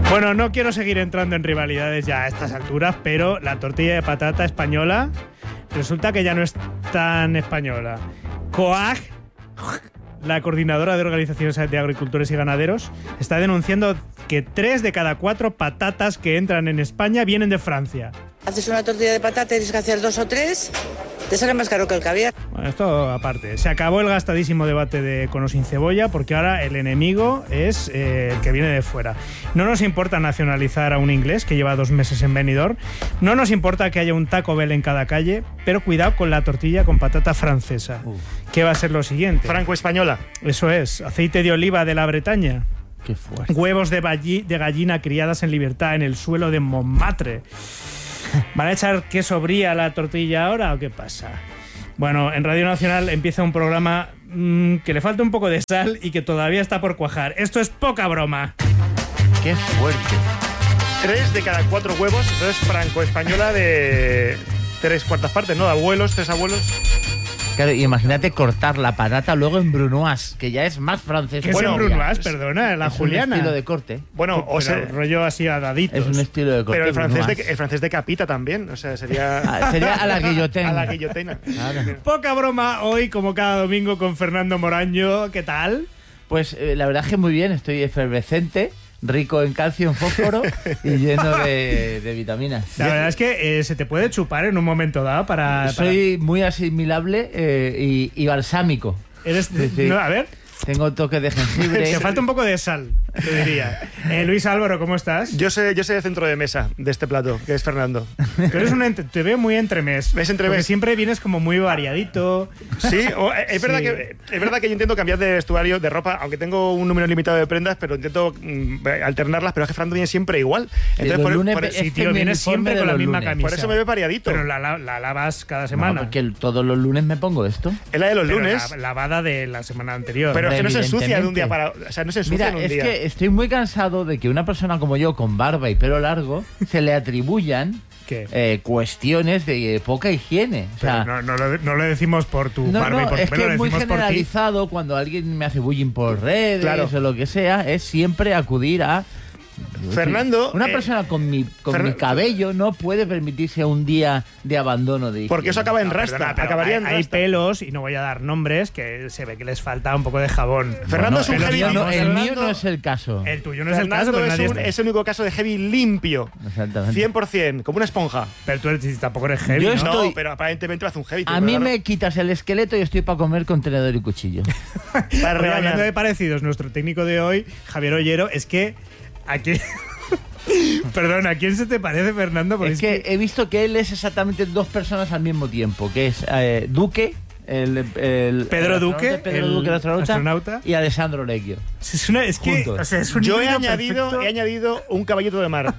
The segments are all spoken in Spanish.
Bueno, no quiero seguir entrando en rivalidades ya a estas alturas, pero la tortilla de patata española resulta que ya no es tan española. COAG, la coordinadora de organizaciones de agricultores y ganaderos, está denunciando que 3 de cada 4 patatas que entran en España vienen de Francia. Haces una tortilla de patata y tienes que hacer 2 o 3, te sale más caro que el caviar. Bueno, esto aparte. Se acabó el gastadísimo debate de con o sin cebolla, porque ahora el enemigo es el que viene de fuera. No nos importa nacionalizar a un inglés que lleva 2 meses en Benidorm. No nos importa que haya un Taco Bell en cada calle, pero cuidado con la tortilla con patata francesa. ¿Qué va a ser lo siguiente? Franco-española. Eso es. Aceite de oliva de la Bretaña. Qué fuerte. Huevos de gallina criadas en libertad en el suelo de Montmartre. ¿Van a echar queso brie a la tortilla ahora o qué pasa? Bueno, en Radio Nacional empieza un programa que le falta un poco de sal y que todavía está por cuajar. Esto es poca broma. Qué fuerte. 3 de cada 4 huevos, entonces franco-española de 3/4 partes, ¿no? De abuelos, 3 abuelos. Claro, y imagínate cortar la patata luego en brunoise, que ya es más francés. ¿Qué es en brunoise? Perdona, la juliana. Es un estilo de corte. Bueno, o sea, rollo así a daditos. Es un estilo de corte. Pero el francés decapita también, o sea, sería a la guillotina. A la guillotina. Claro. Poca broma hoy, como cada domingo, con Fernando Moraño. ¿Qué tal? Pues la verdad es que muy bien, estoy efervescente, rico en calcio, en fósforo y lleno de vitaminas. La verdad es que se te puede chupar en un momento dado para... Soy muy asimilable y balsámico. ¿Eres? Sí. No, a ver. Tengo toques de jengibre. Te falta un poco de sal, te diría. Luis Álvaro, ¿cómo estás? Yo soy el centro de mesa de este plato, que es Fernando. Tú eres te veo muy entremés. ¿Ves entremés? Porque siempre vienes como muy variadito. Sí, es verdad que yo intento cambiar de vestuario, de ropa, aunque tengo un número limitado de prendas, pero intento alternarlas, pero es que Fernando viene siempre igual. Entonces, los lunes sí, tío, vienes siempre con la misma camisa. Por eso me ve variadito. Pero la lavas cada semana. No, porque todos los lunes me pongo esto. Es la de los lunes. La lavada de la semana anterior. Pero es que no se ensucia de un día para... O sea, no se ensucia en un día. Mira, es que estoy muy cansado de que una persona como yo, con barba y pelo largo, se le atribuyan cuestiones de poca higiene. O sea, no lo decimos por tu barba y por tu es pelo, que es muy decimos por ti. generalizado cuando alguien me hace bullying por redes Claro. o lo que sea, es siempre acudir a... Fernando... Una persona con mi cabello no puede permitirse un día de abandono de higiene. Porque eso acaba en rasta. Perdona, pero acabaría en hay rasta. pelos, y no voy a dar nombres, que se ve que les falta un poco de jabón. Fernando es un heavy... el mío no es el caso. El tuyo no es el caso, pero nadie es el único caso de heavy limpio. Exactamente. 100%, como una esponja. Pero tú tampoco eres heavy, Yo ¿no? No, pero aparentemente hace un heavy. A mí me quitas el esqueleto y estoy para comer con tenedor y cuchillo. Para Oye, hablando de regañar. parecidos, nuestro técnico de hoy, Javier Ollero, es que aquí... Perdón, ¿a quién se te parece, Fernando? Porque Es que he visto que él es exactamente 2 personas al mismo tiempo, que es Duque, Pedro Duque, el astronauta, y Alessandro Lecchio. Es que, Juntos. o sea, es un Yo he híbrido perfecto. añadido un caballito de mar.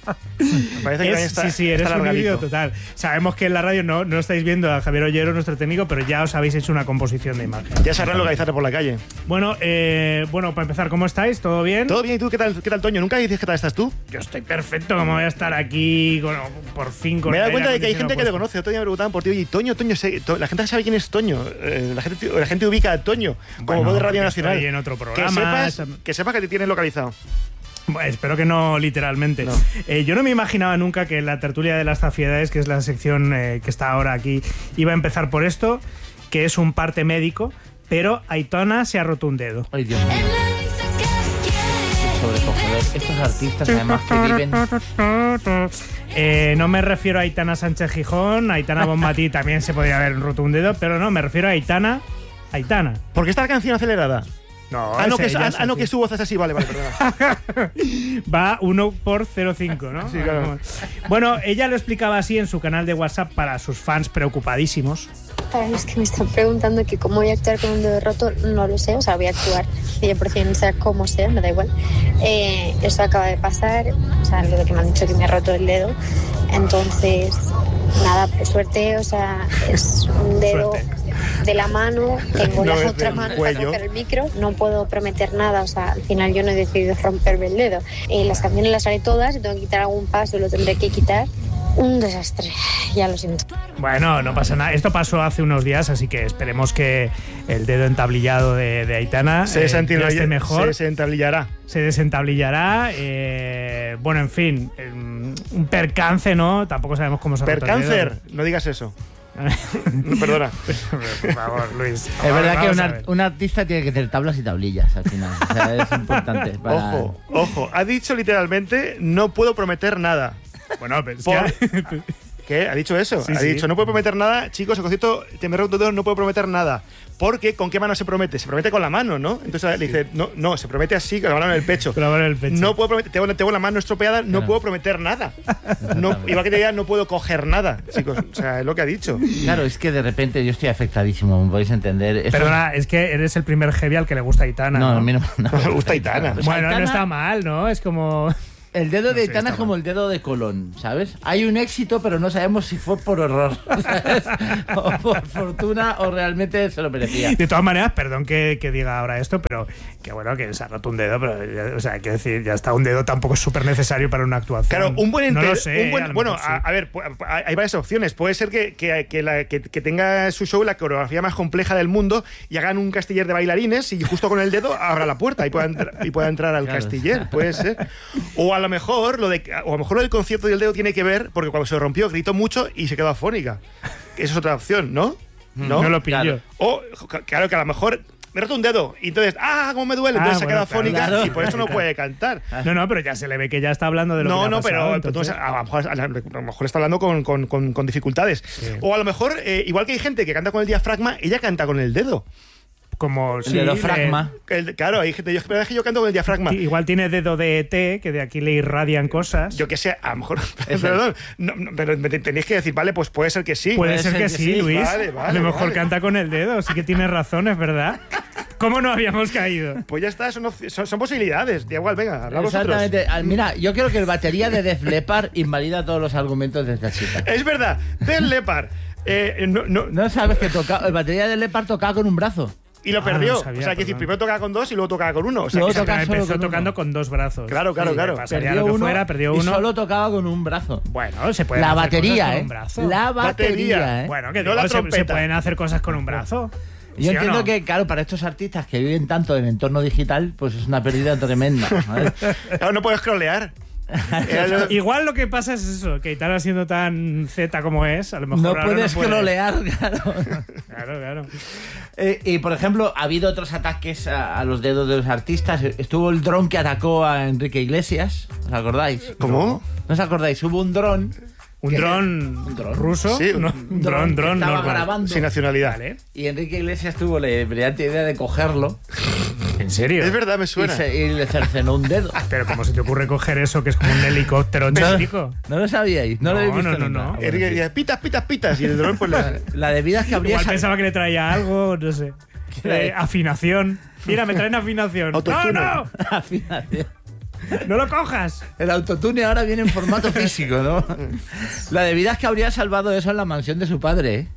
Me parece que Sí, eres un híbrido total. Sabemos que en la radio no estáis viendo a Javier Ollero, nuestro técnico, pero ya os habéis hecho una composición de imagen. Ya sabrán localizarte por la calle. Bueno, para empezar, ¿cómo estáis? ¿Todo bien? ¿Todo bien? ¿Y tú qué tal, Toño? ¿Nunca dices qué tal estás tú? Yo estoy perfecto, como voy a estar aquí por fin con Me he dado el cuenta de aire que hay gente que te acondicionado conoce. Otro día me preguntaban por ti. Oye, Toño, la gente sabe quién es Toño. La gente ubica a Toño como Bueno, voz de Radio porque Nacional. estoy en otro programa. Que sepas que te tienes localizado. Bueno, espero que no literalmente. No. Yo no me imaginaba nunca que la tertulia de las zafiedades, que es la sección que está ahora aquí, iba a empezar por esto, que es un parte médico, pero Aitana se ha roto un dedo. Ay, Dios mío. Qué sobrecogedor. Estos artistas, además, que viven... No me refiero a Aitana Sánchez Gijón, Aitana Bonmatí también se podría haber roto un dedo, pero no, me refiero a Aitana. ¿Por qué esta canción acelerada? No, Que su voz es así. Vale, perdona. Va 1/05, ¿no? Sí, claro. Bueno, ella lo explicaba así en su canal de WhatsApp para sus fans preocupadísimos. Para los que me están preguntando que cómo voy a actuar con un dedo roto, no lo sé, o sea, voy a actuar 100%, sea como sea, me da igual. Eso acaba de pasar, o sea, lo de que me han dicho que me ha roto el dedo, entonces, nada, por suerte, o sea, es un dedo de la mano, tengo No, la es otra del mano cuello. para romper el micro, no puedo prometer nada, o sea, al final yo no he decidido romperme el dedo. Las canciones las haré todas, si tengo que quitar algún paso lo tendré que quitar, Un desastre, ya lo siento. Bueno, no pasa nada. Esto pasó hace unos días, así que esperemos que el dedo entablillado de Aitana se esté mejor. Se desentablillará. Se desentablillar. Bueno, en fin, un percance, ¿no? Tampoco sabemos cómo se ha roto el dedo. Percáncer, no digas eso. No, perdona. Por favor, Luis. Es verdad que un artista tiene que tener tablas y tablillas al final. O sea, es importante. Para... Ojo. Ha dicho literalmente, no puedo prometer nada. Bueno, pero ¿Qué? ¿Ha dicho eso? Sí, ha dicho, no puedo prometer nada. Chicos, el concierto te me roto dedos, no puedo prometer nada. Porque, ¿con qué mano se promete? Se promete con la mano, ¿no? Entonces le dice, no, se promete así, con la mano en el pecho. Con la mano en el pecho. No puedo prometer, tengo la mano estropeada, no puedo prometer nada. No, igual que te diga, no puedo coger nada, chicos. O sea, es lo que ha dicho. Claro, es que de repente yo estoy afectadísimo, me podéis entender. Perdona, es que eres el primer heavy al que le gusta Aitana. No, a mí no me gusta Aitana. Bueno, Aitana no está mal, ¿no? Es como... El dedo de Aitana es como el dedo de Colón, ¿sabes? Hay un éxito, pero no sabemos si fue por error, ¿sabes? O por fortuna o realmente se lo merecía. De todas maneras, perdón que diga ahora esto, pero que bueno, que se ha roto un dedo, pero o sea, quiero decir, ya está, un dedo tampoco es súper necesario para una actuación. Claro, un buen no lo sé, bueno, a ver, hay varias opciones. Puede ser que tenga su show la coreografía más compleja del mundo y hagan un castiller de bailarines y justo con el dedo abra la puerta y pueda entrar al castiller, puede ser. O a lo mejor lo del concierto del dedo tiene que ver porque cuando se rompió gritó mucho y se quedó afónica. Esa es otra opción, ¿no? No lo pillo. Claro. O claro que a lo mejor me roto un dedo y entonces, cómo me duele, entonces se queda afónica y por eso no puede cantar. No, pero ya se le ve que ya está hablando de lo que le ha pasado, pero a lo mejor está hablando con dificultades. Sí. O a lo mejor, igual que hay gente que canta con el diafragma, ella canta con el dedo. Como el diafragma. Claro, hay gente. Yo canto con el diafragma. Igual tiene dedo de ET, que de aquí le irradian cosas. Yo que sé, a lo mejor. Perdón, pero me tenéis que decir, vale, pues puede ser que sí. Puede ser que sí, Luis. Vale, a lo mejor canta con el dedo, sí que tienes razones, ¿verdad? ¿Cómo no habíamos caído? Pues ya está, son posibilidades. Da igual, venga, hablamos exactamente. Otros. Mira, yo creo que el batería de Def Leppard invalida todos los argumentos de esta chica. Es verdad, Def Leppard. No sabes que el batería de Leppard tocaba con un brazo. Y lo perdió. No sabía, o sea, que decir, primero tocaba con dos y luego tocaba con uno. O sea, que empezó tocando con dos brazos. Claro. Perdió uno. Y solo tocaba con un brazo. Bueno, se puede la hacer batería, cosas con un brazo. La batería, Bueno, que no la trompeta. Se pueden hacer cosas con un brazo. Yo entiendo que, claro, para estos artistas que viven tanto en el entorno digital, pues es una pérdida tremenda. Claro, no puedes scrollear. Igual lo que pasa es eso, que Aitana siendo tan Z como es, a lo mejor no puedes scrollear, claro. Y por ejemplo, ha habido otros ataques a los dedos de los artistas. Estuvo el dron que atacó a Enrique Iglesias, ¿os acordáis? ¿Cómo? ¿No os acordáis? Hubo un dron. ¿Un dron ruso? Sí, un dron normal. Grabando. Sin nacionalidad. Vale. Y Enrique Iglesias tuvo la brillante idea de cogerlo. ¿En serio? Es verdad, me suena. Y le cercenó un dedo. Pero ¿cómo se te ocurre coger eso que es como un helicóptero chico? ¿No lo sabíais? No lo habéis visto no. nunca. Enrique, pitas. Y el dron pues la debida es que habría... Igual pensaba que le traía algo, no sé. Afinación. Mira, me traen afinación. ¡No! Afinación. ¡No lo cojas! El autotune ahora viene en formato físico, ¿no? La debida es que habría salvado eso en la mansión de su padre, ¿eh?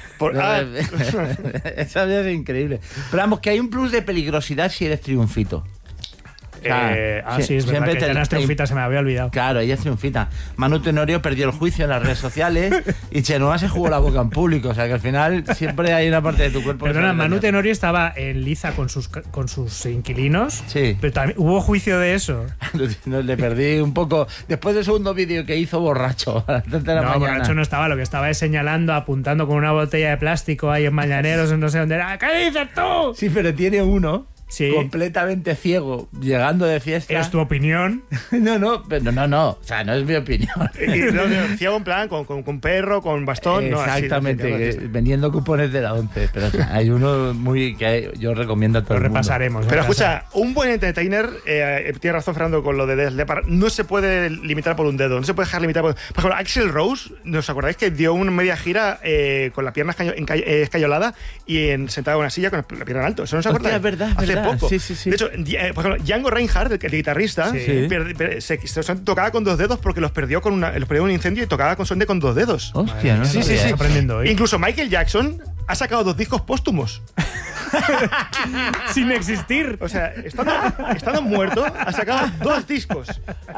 Eso habría sido increíble. Pero vamos, que hay un plus de peligrosidad si eres triunfito. Sí, es verdad que Aitana es triunfita, se me había olvidado. Claro, ella es triunfita. Manu Tenorio perdió el juicio en las redes sociales y Chenoa se jugó la boca en público. O sea que al final siempre hay una parte de tu cuerpo. Perdona, Manu Tenorio estaba en liza con sus inquilinos. Sí. Pero también hubo juicio de eso. Le perdí un poco. Después del segundo vídeo que hizo borracho a las 3 de la mañana. Borracho no estaba, lo que estaba es señalando, apuntando con una botella de plástico ahí en Mañaneros, no sé dónde era. ¿Qué dices tú? Sí, pero tiene uno. Sí. Completamente ciego, llegando de fiesta. ¿Es tu opinión? No. O sea, no es mi opinión. Ciego en plan, con perro, con bastón. Exactamente, vendiendo cupones de la 11. Pero o sea, hay uno muy que yo recomiendo a todo el mundo. Repasaremos. Pero escucha, un buen entertainer, tiene razón Fernando con lo de Def Leppard, no se puede limitar por un dedo, no se puede dejar limitar por ejemplo, Axl Rose, ¿os acordáis que dio una media gira con la pierna escayolada y sentado en una silla con la pierna en alto? Eso no se acuerda. Es verdad. Hace poco. Sí. De hecho, por ejemplo, Django Reinhardt, el guitarrista, se tocaba con 2 dedos porque los perdió en un incendio y tocaba con dos dedos. Hostia, no sí. Aprendiendo hoy. Incluso Michael Jackson ha sacado 2 discos póstumos. Sin existir. O sea, estando muerto, ha sacado 2 discos.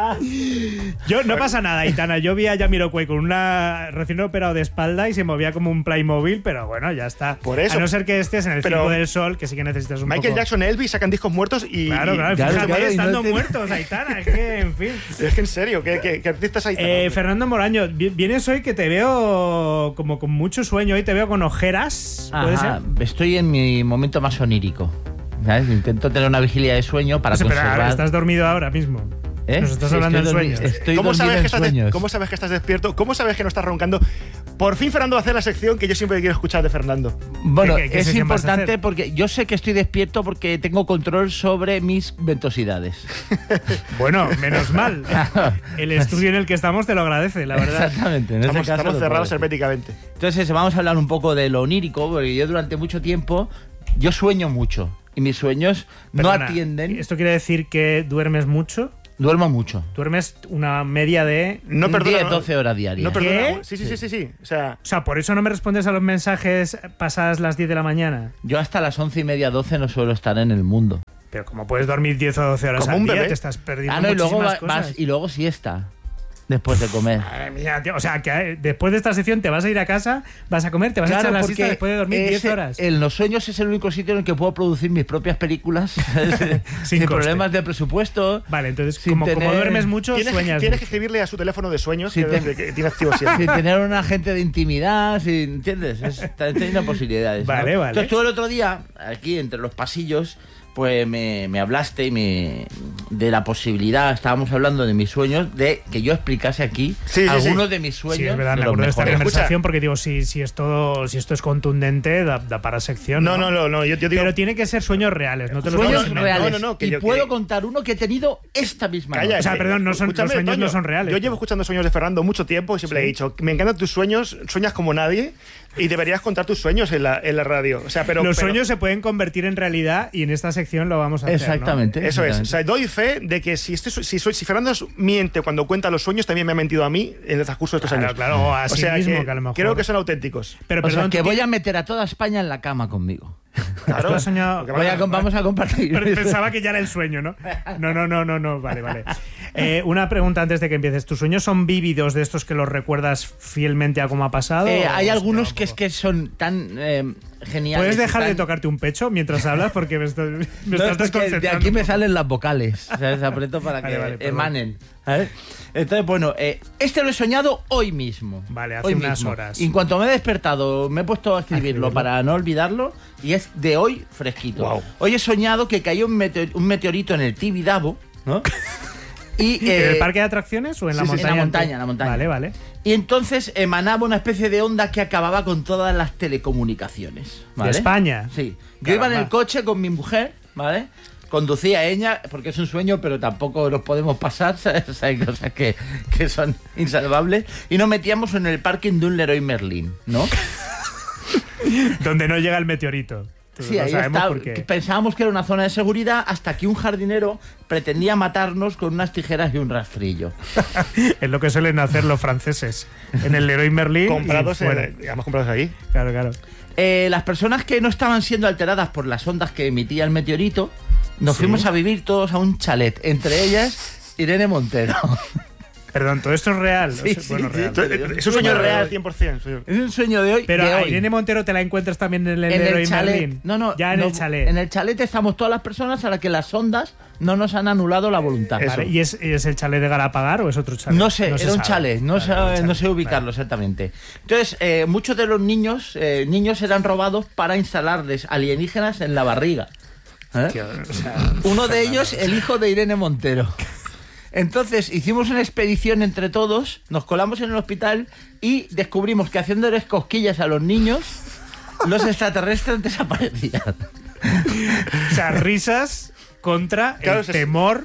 No pasa nada, Aitana. Yo vi a Jamiroquai con una recién operado de espalda y se movía como un Playmobil, pero bueno, ya está. Por eso. A no ser que estés en el Circo del Sol, que sí que necesitas un Michael poco... Jackson, Elvis sacan discos muertos y... Claro, fíjate, claro, estando y no muertos, Aitana. Es que, en fin. Es que en serio, ¿qué artistas hay? Fernando Moraño, vienes hoy que te veo como con mucho sueño. Hoy te veo con ojeras. ¿Puede Ajá, ser? estoy en mi momento más onírico. ¿Sabes? Intento tener una vigilia de sueño para Pero conservar... estás dormido ahora mismo. Nos estás Sí, hablando en sueños. Estoy ¿Cómo dormido sabes, en sueños. ¿Cómo sabes que estás despierto? ¿Cómo sabes que no estás roncando? Por fin Fernando va a hacer la sección que yo siempre quiero escuchar de Fernando. Bueno, ¿Qué es sesión vas a importante hacer? porque yo sé que estoy despierto porque tengo control sobre mis ventosidades. Bueno, menos mal. El estudio en el que estamos te lo agradece, la verdad. Exactamente. En ese caso Estamos lo cerrados puedo decir. herméticamente. Entonces vamos a hablar un poco de lo onírico, porque yo durante mucho tiempo, yo sueño mucho. Y mis sueños Perdona, no atienden. ¿Esto quiere decir que duermes mucho? Duermo mucho. Duermes una media de... No, perdona. 10, 12 horas diarias. No, perdona. ¿Qué? Sí. O sea, O sea, ¿por eso no me respondes a los mensajes pasadas las 10 de la mañana? Yo hasta las 11:30, 12 no suelo estar en el mundo. Pero como puedes dormir 10 o 12 horas Como al un día, bebé. te estás perdiendo Ah, no, y luego muchísimas cosas. y luego siesta. Después de comer. Madre mía, tío. O sea, que después de esta sección te vas a ir a casa, vas a comer, te vas a echar la siesta después de dormir 10 horas. En los sueños es el único sitio en el que puedo producir mis propias películas sin coste. problemas de presupuesto. Vale, entonces, sin como tener- duermes mucho, tienes sueñas que mucho. escribirle a su teléfono de sueños, Sí, que tiene activo siempre. Sin tener un agente de intimidad, ¿entiendes? Está teniendo posibilidades. ¿no? Vale, vale. Entonces tú el otro día, aquí entre los pasillos, pues me hablaste de la posibilidad, estábamos hablando de mis sueños, de que yo explicase aquí Sí, algunos de mis sueños. Sí, es verdad, me de los acuerdo de esta mejores. conversación porque digo, si esto es contundente, da para sección. No, yo digo... Pero tiene que ser sueños reales, no te los Sueños puedo no, inventar. reales. no, que y yo- puedo que- contar uno que he tenido esta misma Calla, noche. O sea, perdón, los escúchame, sueños Toño, no son reales. Yo llevo escuchando sueños de Fernando mucho tiempo y siempre he dicho, me encantan tus sueños, sueñas como nadie y deberías contar tus sueños en la radio. O sea, Los sueños se pueden convertir en realidad y en esta sección lo vamos a hacer. ¿no? Exactamente. Eso es. O exactamente. sea, doy fe de que si Fernando miente cuando cuenta los sueños, también me ha mentido a mí en el transcurso de estos Claro, años. claro, o a O sí sea, mismo, que a lo mejor. creo que son auténticos. Pero O sea, perdón, que ¿tú voy a meter a toda España en la cama conmigo. Claro. ¿Tú has soñado? Porque Vamos a compartir. Pero pensaba que ya era el sueño, ¿no? No. Vale. Una pregunta antes de que empieces. ¿Tus sueños son vívidos de estos que los recuerdas fielmente a cómo ha pasado? Hay ¿O algunos se que queda es un que son tan geniales. ¿Puedes y dejar de tan- tocarte un pecho mientras hablas? Porque me estás No, es desconcentrando. porque de aquí me salen las vocales. ¿Sabes? Aprieto para que Vale, perdón. emanen. ¿Sabes? Entonces, bueno, este lo he soñado hoy mismo. Vale, hace hoy unas mismo. horas. Y en cuanto me he despertado, me he puesto a escribirlo para no olvidarlo. Y es de hoy fresquito. Guau. Hoy he soñado que cayó un meteorito en el Tibidabo, ¿no? Y, ¿En el parque de atracciones o en la sí, sí, montaña? en la montaña. Vale. Y entonces emanaba una especie de onda que acababa con todas las telecomunicaciones. ¿vale? ¿De España? Sí. Yo iba en Caramba. el coche con mi mujer, ¿vale? Conducía ella, porque es un sueño, pero tampoco los podemos pasar, ¿sabes? Hay cosas que son insalvables. Y nos metíamos en el parking de un Leroy Merlin, ¿no? Donde no llega el meteorito. Sí, Lo ahí sabemos está. porque- Pensábamos que era una zona de seguridad hasta que un jardinero pretendía matarnos con unas tijeras y un rastrillo. Es lo que suelen hacer los franceses. En el Leroy Merlin. Comprados, y fuera. además comprados ahí. Claro. Las personas que no estaban siendo alteradas por las ondas que emitía el meteorito, nos fuimos a vivir todos a un chalet, entre ellas Irene Montero. Perdón, todo esto es real. Sí, Bueno, sí, real. sí. Es un sueño real, 100%. señor. Es un sueño de hoy. Pero de a hoy. Irene Montero te la encuentras también en el En Leroy el chalet. Merlin. No, Ya en el chalet. En el chalet estamos todas las personas a las que las ondas no nos han anulado la voluntad. Eso. Vale, ¿y es el chalet de Galapagar o es otro chalet? No sé, era un sabe. chalet, no, Vale, sé, era un chalet. no sé ubicarlo exactamente. Entonces, muchos de los niños eran robados para instalarles alienígenas en la barriga. ¿Eh? Tío, o sea, Uno de ellos, el hijo de Irene Montero. Entonces hicimos una expedición entre todos, nos colamos en el hospital y descubrimos que haciéndoles cosquillas a los niños, los extraterrestres desaparecían. o sea, risas contra Claro, el temor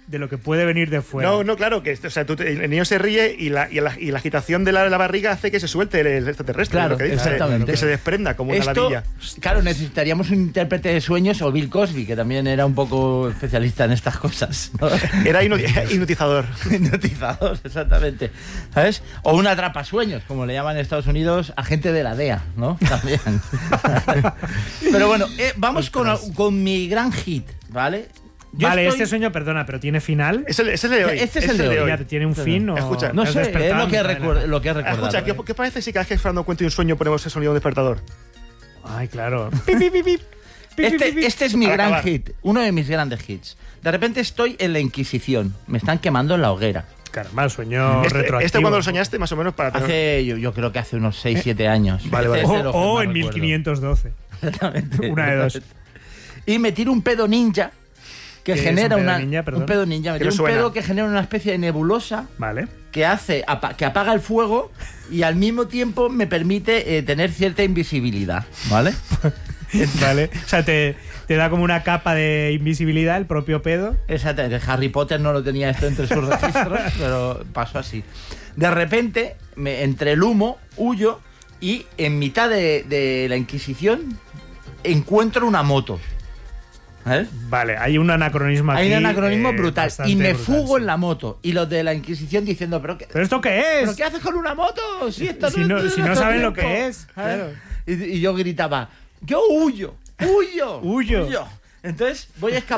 de lo que puede venir de fuera. No, claro, que o sea, el niño se ríe y la agitación de la barriga hace que se suelte el extraterrestre. Claro, lo que dice, exactamente. que se desprenda como una Esto, ladilla. claro, necesitaríamos un intérprete de sueños o Bill Cosby, que también era un poco especialista en estas cosas, ¿no? Era hipnotizador. Hipnotizador, exactamente. ¿Sabes? O un atrapasueños, como le llaman en Estados Unidos, agente de la DEA, ¿no? También. Pero bueno, vamos con mi gran hit, ¿vale? Este sueño, perdona, pero ¿tiene final? Es el de hoy. Este es el de hoy. Ya, ¿tiene un fin? Escucha, no has sé, es despertado? lo que he recordado. Escucha, ¿qué parece si cada vez que Fernando cuenta un sueño ponemos ese sonido de despertador? Ay, claro. Este es mi Para gran acabar. hit, uno de mis grandes hits. De repente estoy en la Inquisición, me están quemando en la hoguera. Caramba, sueño retroactivo. ¿Este cuando lo soñaste, más o menos? Para tener... Yo creo que hace unos 6-7 años. Vale, vale. Este es de los que O más en recuerdo. 1512. Exactamente. Una de dos. Y me tiro un pedo ninja que ¿Qué es genera un pedo una... ninja, perdón? un pedo ninja. Me Que tiro no un suena. pedo que genera una especie de nebulosa Vale. que apaga el fuego y al mismo tiempo me permite tener cierta invisibilidad, ¿vale? Vale. O sea, te da como una capa de invisibilidad el propio pedo. Exactamente. Harry Potter no lo tenía esto entre sus registros, pero pasó así. De repente, entre el humo, huyo y en mitad de la Inquisición encuentro una moto. ¿Sabes? Vale, hay un anacronismo aquí. Hay un anacronismo brutal. bastante Y me brutal, fugo sí. en la moto. Y los de la Inquisición diciendo, ¿pero ¿Esto qué es? qué haces con una moto? Si, esto Si es no de nuestro saben lo tiempo". que es, ¿Sabes? claro. Y yo gritaba, yo huyo. Huyo. Entonces voy a escapar.